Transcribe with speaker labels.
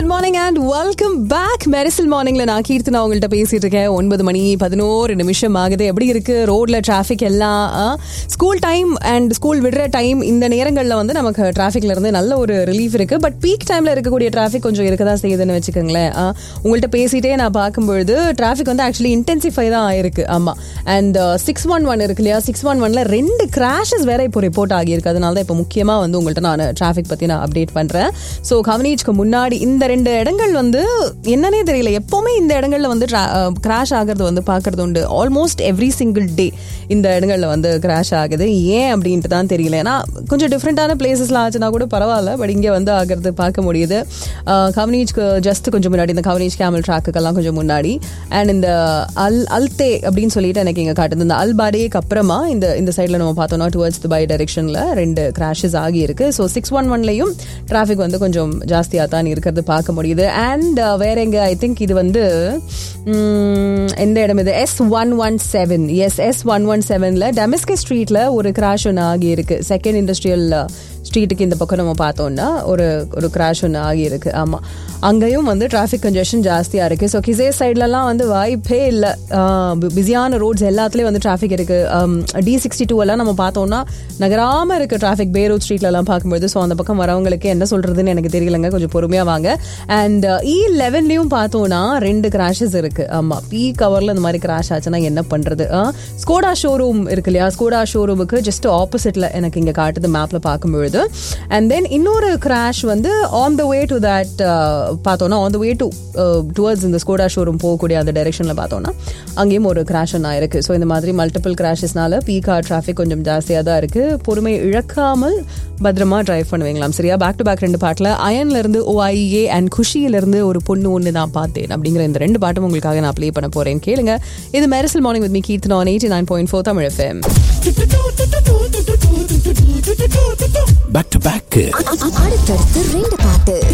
Speaker 1: morning and welcome back. Merisil morningல நான் கீர்த்தனா உங்கள்ட்ட பேசிட்டு இருக்கேன். 9 மணி 11 நிமிஷம் ஆகுது. எப்படி இருக்கு ரோட்ல டிராஃபிக் எல்லாம்? ஸ்கூல் டைம் அண்ட் ஸ்கூல் விடுற டைம் இந்த நேரங்கள்ல வந்து நமக்கு டிராஃபிக்ல இருந்து நல்ல ஒரு ரிலீஃப் இருக்கு. பட் பீக் டைம்ல இருக்கக்கூடிய டிராஃபிக் கொஞ்சம் இருக்கதான் செய்யுதுன்னு வச்சுக்கோங்களேன். உங்கள்ட்ட பேசிட்டே நான் பார்க்கும்பொழுது டிராஃபிக் வந்து ஆக்சுவலி இன்டென்சிஃபை தான் ஆயிருக்கு. ஆமா. அண்ட் 611 இருக்கு இல்லையா, 611ல 2 கிராஷஸ் வேற இப்போ ரிப்போர்ட் ஆகியிருக்கு. அதனால தான் இப்போ முக்கியமா வந்து உங்கள்ட்ட நான் டிராஃபிக் பத்தி நான் அப்டேட் பண்றேன். ஸோ கவனிச்சுக்கு முன்னாடி இந்த 2 இடங்கள் வந்து என்னன்னே தெரியல, எப்பவுமே இந்த இடங்கள்ல வந்து கிராஷ் ஆகிறது வந்து பார்க்கறது உண்டு. ஆல்மோஸ்ட் எவ்ரி சிங்கிள் டே இந்த இடங்கள்ல வந்து கிராஷ் ஆகுது. ஏன் அப்படின்ட்டு தான் தெரியல. ஏன்னா கொஞ்சம் டிஃப்ரெண்டான பிளேசஸ்ல ஆச்சுன்னா கூட பரவாயில்ல, பட் இங்கே வந்து ஆகிறது பார்க்க முடியுது. கவனிச்சுக்கு ஜஸ்ட் கொஞ்சம் முன்னாடி இந்த கவனிச் கேமல் ட்ராக்குக்கெல்லாம் கொஞ்சம் முன்னாடி அண்ட் இந்த அல்தே அப்படின்னு சொல்லிட்டு எனக்கு இங்கே காட்டுது. இந்த அல்பாடேக்கு அப்புறமா இந்த சைடில் நம்ம பார்த்தோம்னா டுவர்ட்ஸ் துபாய் டைரக்ஷனில் 2 கிராஷஸ் ஆகி இருக்கு. ஸோ 611லையும் டிராஃபிக் வந்து கொஞ்சம் ஜாஸ்தியாக தான் இருக்கிறது பார்க்க முடியுது. அண்ட் வேற எங்க ஐ திங்க் இது வந்து எந்த இடம் இது, S117. எஸ், S117ல டெமஸ்கஸ் ஸ்ட்ரீட்ல ஒரு கிராஷ் ஒன்று ஆகி இருக்கு. செகண்ட் இண்டஸ்ட்ரியல் ஸ்ட்ரீட்டுக்கு இந்த பக்கம் நம்ம பார்த்தோம்னா ஒரு கிராஷ் ஒன்று ஆகியிருக்கு. ஆமாம், அங்கேயும் வந்து டிராஃபிக் கன்ஜெஷன் ஜாஸ்தியாக இருக்குது. ஸோ கிசே சைட்லலாம் வந்து வாய்ப்பே இல்லை. பிஸியான ரோட்ஸ் எல்லாத்துலேயும் வந்து டிராஃபிக் இருக்குது. D62 எல்லாம் நம்ம பார்த்தோம்னா நகராமல் இருக்குது டிராஃபிக். பேரூட் ஸ்ட்ரீட்லலாம் பார்க்கும்போது. ஸோ அந்த பக்கம் வரவங்களுக்கு என்ன சொல்கிறதுன்னு எனக்கு தெரியலங்க, கொஞ்சம் பொறுமையாக வாங்க. அண்ட் E11லையும் பார்த்தோம்னா 2 கிராஷஸ் இருக்குது. ஆமாம், பீக் ஹவரில் இந்த மாதிரி கிராஷ் ஆச்சுன்னா என்ன பண்ணுறது? ஸ்கோடா ஷோரூம் இருக்கு இல்லையா, ஸ்கோடா ஷோரூமுக்கு ஜஸ்ட் ஆப்போசிட்டில் எனக்கு இங்கே காட்டுது மேப்பில் பார்க்கும்பொழுது. And then இன்னொரு கிராஷ் வந்து on the way to that பார்த்தோன்னா on the way to towards இந்த ஸ்கோடா ஷோரூம் போகக்கூடிய அந்த டைரக்ஷனில் பார்த்தோன்னா அங்கேயும் ஒரு கிராஷ் ஒன்று ஆயிருக்கு. ஸோ இந்த மாதிரி மல்டிபிள் கிராஷஸ்னால பீக் ஹவர் டிராஃபிக் கொஞ்சம் ஜாஸ்தியாக தான் இருக்குது. பொறுமை இழக்காமல் பத்திரமா டிரைவ் பண்ணுவீங்களாம். சரியா? பேக் டு பேக் 2 பாட்டில் அயன்ல இருந்து OIA அண்ட் குஷியிலிருந்து ஒரு பொண்ணு ஒன்று தான் பார்த்தேன் அப்படிங்கிற இந்த 2 பாட்டும் உங்களுக்காக நான் ப்ளே பண்ண போறேன். கேளுங்க. இது Mersal morning with me Keerthana on 89.4 Tamil FM.
Speaker 2: Back to back
Speaker 3: அடுத்தடுத்து 2 பாட்டு.